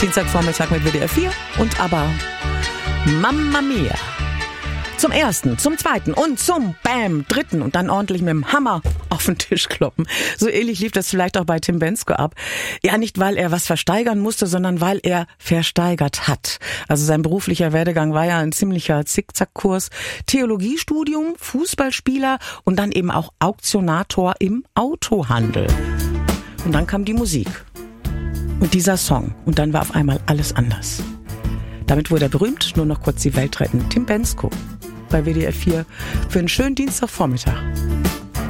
Dienstagvormittag mit WDR 4 und aber Mamma Mia. Zum ersten, zum zweiten und zum dritten und dann ordentlich mit dem Hammer auf den Tisch kloppen. So ähnlich lief das vielleicht auch bei Tim Bendzko ab. Ja, nicht weil er was versteigern musste, sondern weil er versteigert hat. Also sein beruflicher Werdegang war ja ein ziemlicher Zickzackkurs. Theologiestudium, Fußballspieler und dann eben auch Auktionator im Autohandel. Und dann kam die Musik. Und dieser Song. Und dann war auf einmal alles anders. Damit wurde er berühmt, nur noch kurz die Welt retten. Tim Bendzko bei WDR 4 für einen schönen Dienstagvormittag.